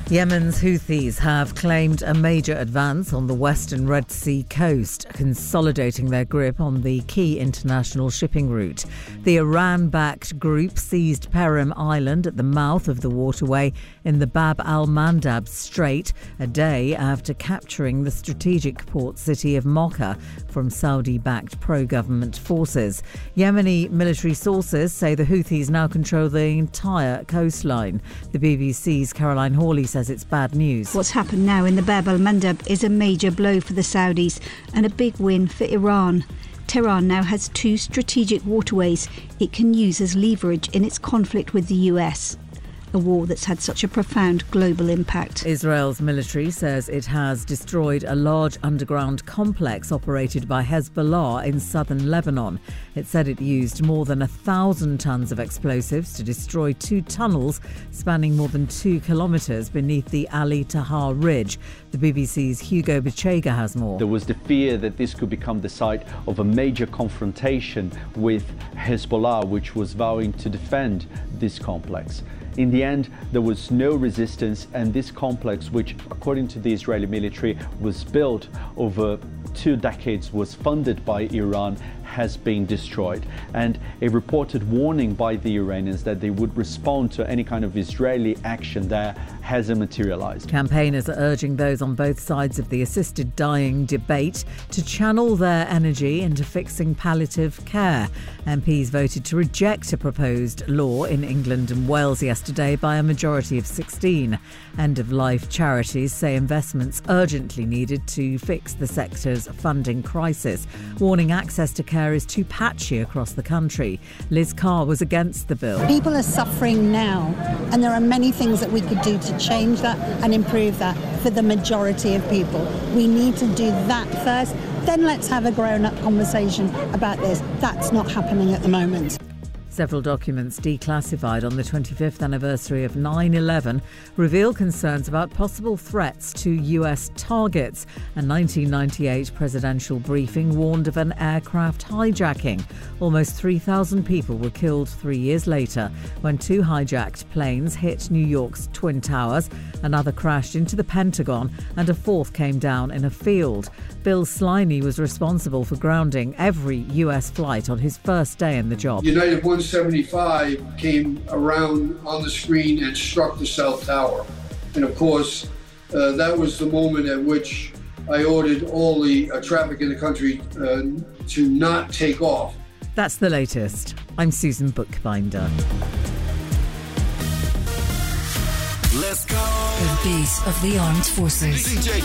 Yemen's Houthis have claimed a major advance on the western Red Sea coast, consolidating their grip on the key international shipping route. The Iran-backed group seized Perim Island at the mouth of the waterway in the Bab al-Mandab Strait a day after capturing the strategic port city of Mocha from Saudi-backed pro-government forces. Yemeni military sources say the Houthis now control the entire coastline. The BBC's Caroline Hawley says it's bad news. What's happened now in the Bab al-Mandab is a major blow for the Saudis and a big win for Iran. Tehran now has two strategic waterways it can use as leverage in its conflict with the US. A war that's had such a profound global impact. Israel's military says it has destroyed a large underground complex operated by Hezbollah in southern Lebanon. It said it used more than 1,000 tons of explosives to destroy two tunnels spanning more than 2 kilometres beneath the Ali Tahar Ridge. The BBC's Hugo Bechega has more. There was the fear that this could become the site of a major confrontation with Hezbollah, which was vowing to defend this complex. In the end, there was no resistance, and this complex, which according to the Israeli military was built over 2 decades, was funded by Iran, has been destroyed. And a reported warning by the Iranians that they would respond to any kind of Israeli action there hasn't materialized. Campaigners are urging those on both sides of the assisted dying debate to channel their energy into fixing palliative care. MPs voted to reject a proposed law in England and Wales yesterday by a majority of 16. End-of-life charities say investments urgently needed to fix the sector's funding crisis, warning access to care is too patchy across the country. Liz Carr was against the bill. People are suffering now, and there are many things that we could do to change that and improve that for the majority of people. We need to do that first, then let's have a grown-up conversation about this. That's not happening at the moment. Several documents declassified on the 25th anniversary of 9/11 reveal concerns about possible threats to US targets. A 1998 presidential briefing warned of an aircraft hijacking. Almost 3,000 people were killed 3 years later when 2 hijacked planes hit New York's Twin Towers. Another crashed into the Pentagon and a 4th came down in a field. Bill Sliney was responsible for grounding every US flight on his first day in the job. United 175 came around on the screen and struck the South Tower. And of course, that was the moment at which I ordered all the traffic in the country to not take off. That's the latest. I'm Susan Bookbinder. Let's go. The beat of the armed forces.